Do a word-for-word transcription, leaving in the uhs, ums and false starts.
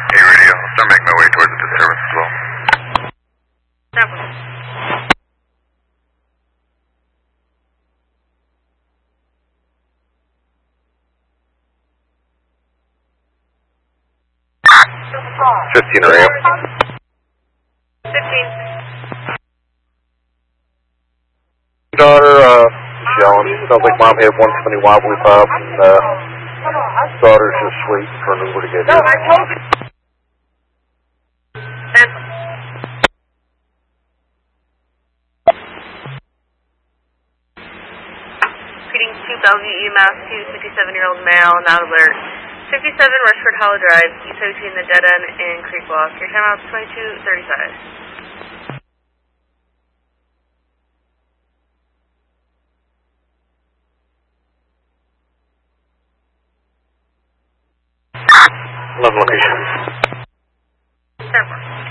Hey, radio. I'll start making my way towards the service as well. Seven. Fifteen radio. Fifteen. Daughter, uh, Michelle, sounds like mom hit one twenty wobbly pop, and uh, daughter's just waiting for an Uber to get here. No, I told you. And reading two Bellevue E M A S two fifty-seven-year-old male, not alert. fifty-seven Rushford Hollow Drive, east between the dead end and Creek Walk. Your timeout's twenty-two thirty-five. Love location. Ten.